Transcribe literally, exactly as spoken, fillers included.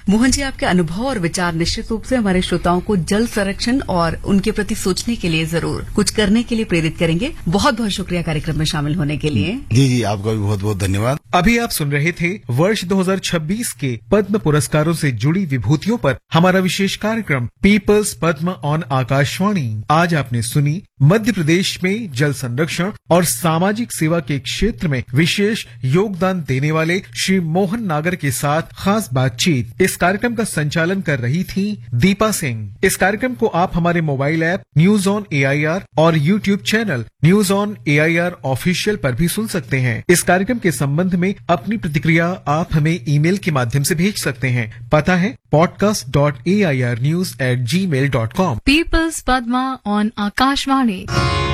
मोहन जी, आपके अनुभव और विचार निश्चित रूप से हमारे श्रोताओं को जल संरक्षण और उनके प्रति सोचने के लिए जरूर कुछ करने के लिए प्रेरित करेंगे। बहुत बहुत शुक्रिया कार्यक्रम में शामिल होने के लिए। जी जी, आपका भी बहुत बहुत धन्यवाद। अभी आप सुन रहे थे वर्ष दो हज़ार छब्बीस के पद्म पुरस्कारों से जुड़ी विभूतियों पर हमारा विशेष कार्यक्रम पीपल्स पद्म ऑन आकाशवाणी। आज आपने सुनी मध्य प्रदेश में जल संरक्षण और सामाजिक सेवा के क्षेत्र में विशेष योगदान देने वाले श्री मोहन नागर के साथ खास बातचीत। इस कार्यक्रम का संचालन कर रही थी दीपा सिंह। इस कार्यक्रम को आप हमारे mobile app news on A I R और YouTube channel news on A I R official पर भी सुन सकते हैं। इस कार्यक्रम के संबंध में अपनी प्रतिक्रिया आप हमें ईमेल के माध्यम से भेज सकते हैं। पता है podcast dot A I R news at ji mail dot com. Peoples Padma on Akashvani.